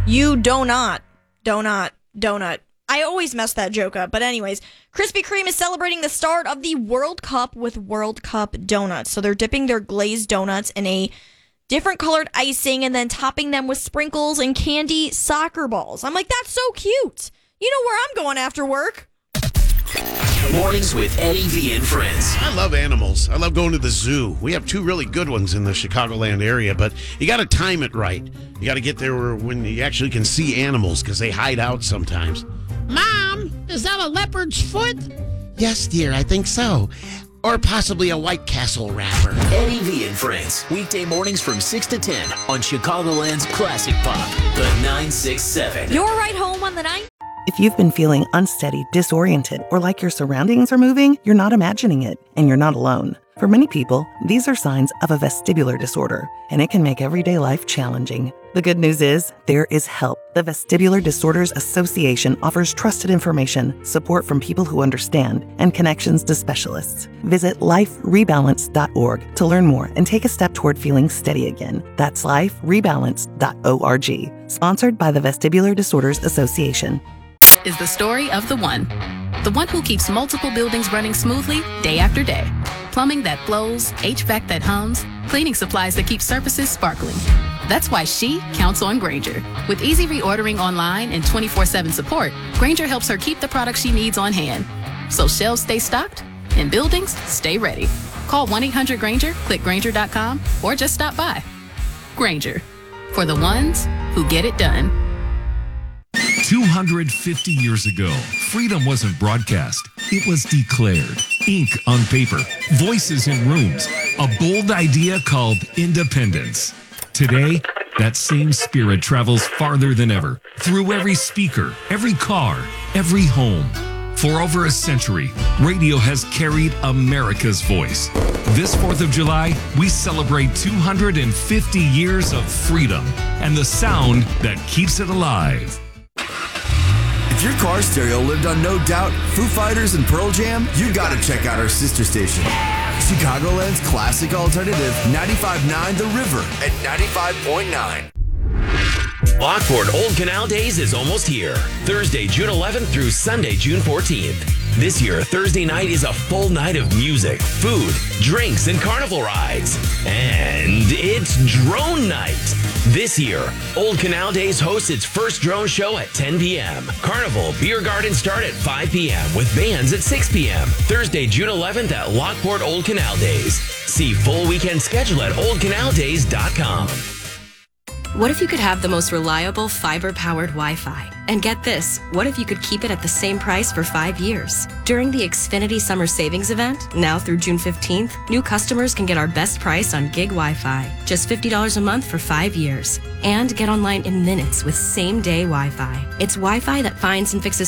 You donut. I always mess that joke up. But anyways, Krispy Kreme is celebrating the start of the World Cup with World Cup donuts. So they're dipping their glazed donuts in a different colored icing and then topping them with sprinkles and candy soccer balls. I'm like, that's so cute. You know where I'm going after work. Mornings with Eddie V and friends. I love animals. I love going to the zoo. We have two really good ones in the Chicagoland area, but you got to time it right. You got to get there when you actually can see animals because they hide out sometimes. Mom, is that a leopard's foot? Yes, dear, I think so. Or possibly a White Castle wrapper. Eddie V and friends. Weekday mornings from 6 to 10 on Chicagoland's Classic Pop, the 967. Your ride home on the 9. If you've been feeling unsteady, disoriented, or like your surroundings are moving, you're not imagining it, and you're not alone. For many people, these are signs of a vestibular disorder, and it can make everyday life challenging. The good news is, there is help. The Vestibular Disorders Association offers trusted information, support from people who understand, and connections to specialists. Visit liferebalance.org to learn more and take a step toward feeling steady again. That's liferebalance.org. Sponsored by the Vestibular Disorders Association. Is the story of the one who keeps multiple buildings running smoothly day after day. Plumbing that flows, HVAC that hums, cleaning supplies that keep surfaces sparkling. That's why she counts on Grainger. With easy reordering online and 24/7 support, Grainger helps her keep the products she needs on hand. So shelves stay stocked and buildings stay ready. Call 1-800-GRAINGER, click Grainger.com, or just stop by. Grainger, for the ones who get it done. 250 years ago, freedom wasn't broadcast. It was declared. Ink on paper, voices in rooms, a bold idea called independence. Today, that same spirit travels farther than ever, through every speaker, every car, every home. For over a century, radio has carried America's voice. This 4th of July, we celebrate 250 years of freedom and the sound that keeps it alive. If your car stereo lived on No Doubt, Foo Fighters, and Pearl Jam, you gotta check out our sister station. Chicagoland's classic alternative, 95.9 The River at 95.9. Lockport Old Canal Days is almost here. Thursday, June 11th through Sunday, June 14th. This year, Thursday night is a full night of music, food, drinks, and carnival rides. And it's drone night. This year, Old Canal Days hosts its first drone show at 10 p.m. Carnival Beer Garden start at 5 p.m. with bands at 6 p.m. Thursday, June 11th at Lockport Old Canal Days. See full weekend schedule at oldcanaldays.com. What if you could have the most reliable fiber-powered Wi-Fi? And get this, what if you could keep it at the same price for 5 years? During the Xfinity Summer Savings Event, now through June 15th, new customers can get our best price on gig Wi-Fi, just $50 a month for 5 years. And get online in minutes with same-day Wi-Fi. It's Wi-Fi that finds and fixes